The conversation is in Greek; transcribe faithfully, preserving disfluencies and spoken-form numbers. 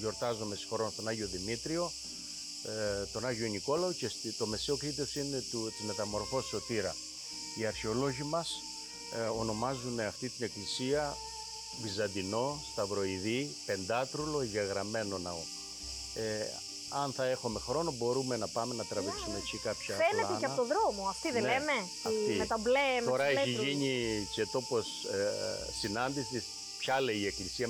γιορτάζουμε συγχρόνως τον Άγιο Δημήτριο, ε, τον Άγιο Νικόλαο και το μεσαίο κλήτος είναι του, της Μεταμορφώσης Σωτήρα. Οι αρχαιολόγοι μας ε, ονομάζουν αυτή την εκκλησία Βυζαντινό, Σταυροειδή, Πεντάτρουλο, διαγραμμένο ναό. Ε, αν θα έχουμε χρόνο μπορούμε να πάμε να τραβήξουμε εκεί κάποια πλάνα. Φαίνεται και από τον δρόμο, αυτή δεν ναι, λέμε, αυτή. με τα μπλε, με Τώρα τις έχει μπλε του. γίνει και τόπος ε, συνάντησης, ποια λέει η εκκλησία